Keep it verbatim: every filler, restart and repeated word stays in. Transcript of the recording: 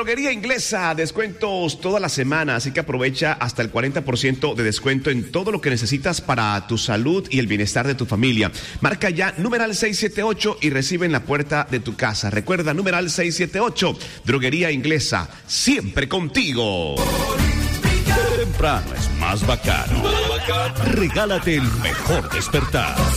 Droguería Inglesa, descuentos toda la semana, así que aprovecha hasta el cuarenta por ciento de descuento en todo lo que necesitas para tu salud y el bienestar de tu familia. Marca ya numeral seiscientos setenta y ocho y recibe en la puerta de tu casa. Recuerda, numeral seiscientos setenta y ocho, Droguería Inglesa, siempre contigo. Temprano es más bacano. Regálate el mejor despertar.